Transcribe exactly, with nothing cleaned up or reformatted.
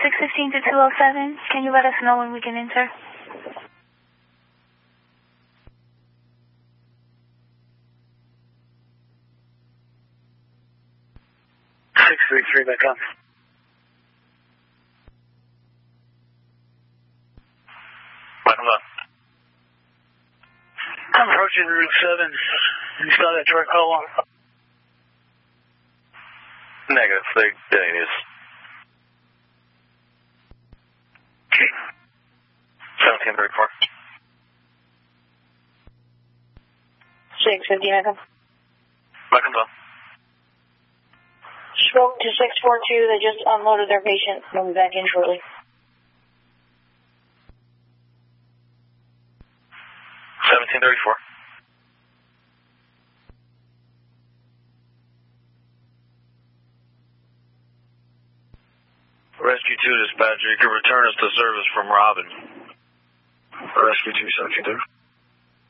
six fifteen to two oh seven. Can you let us know when we can enter? six three three, back on. Welcome up. I'm approaching Route seven. You saw that truck call on? Negative. They didn't use. Okay. seventeen thirty-four. six fifty, Mecca. Welcome up. Spoke to six four two. They just unloaded their patient. They'll be back in shortly. seventeen thirty-four. Rescue two dispatcher, you can return us to service from Robin. Rescue two, seventeen thirty-four.